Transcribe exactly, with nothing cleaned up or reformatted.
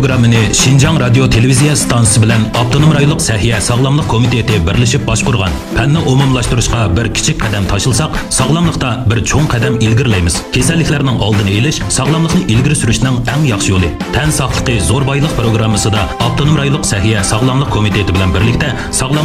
Programını Şinjan Radyo Televiziya stansiyasi bilan Avtonom rayonluq Sahiya Sağlamlıq Komiteti birleşip başqurgan. Fanni umumlashtirishga bir kichik qadam tashilsak, sog'lomlikda bir cho'ng qadam ilgirlaymiz. Kasalliklarning oldini olish, sog'lomlikni ilgari surishning eng yaxshi yo'li. Tan sog'ligi zo'r boylik programmasida Avtonom rayonluq Sahiya Sağlamlıq Komiteti bilan birlikda sog'lom